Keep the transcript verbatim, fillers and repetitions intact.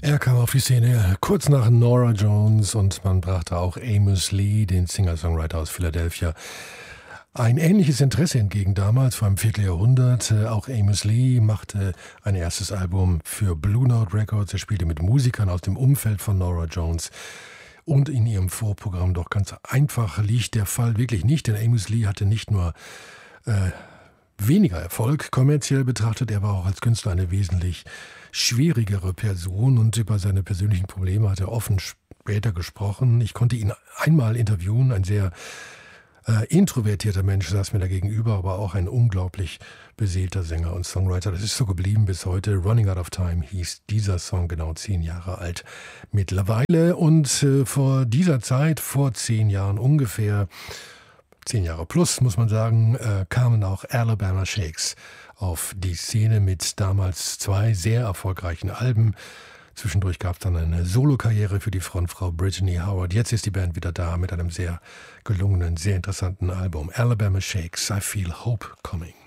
Er kam auf die Szene kurz nach Norah Jones und man brachte auch Amos Lee, den Singer-Songwriter aus Philadelphia, ein ähnliches Interesse entgegen damals, vor einem Vierteljahrhundert. Auch Amos Lee machte ein erstes Album für Blue Note Records. Er spielte mit Musikern aus dem Umfeld von Norah Jones. Und in ihrem Vorprogramm doch ganz einfach liegt der Fall wirklich nicht, denn Amos Lee hatte nicht nur äh, weniger Erfolg kommerziell betrachtet, er war auch als Künstler eine wesentlich schwierigere Person und über seine persönlichen Probleme hat er offen später gesprochen. Ich konnte ihn einmal interviewen, ein sehr äh, introvertierter Mensch saß mir da gegenüber, aber auch ein unglaublich beseelter Sänger und Songwriter. Das ist so geblieben bis heute. Running Out of Time hieß dieser Song, genau zehn Jahre alt mittlerweile. Und äh, vor dieser Zeit, vor zehn Jahren ungefähr, zehn Jahre plus, muss man sagen, äh, kamen auch Alabama Shakes auf die Szene mit damals zwei sehr erfolgreichen Alben. Zwischendurch gab es dann eine Solokarriere für die Frontfrau Brittany Howard. Jetzt ist die Band wieder da mit einem sehr gelungenen, sehr interessanten Album. Alabama Shakes, I Feel Hope Coming.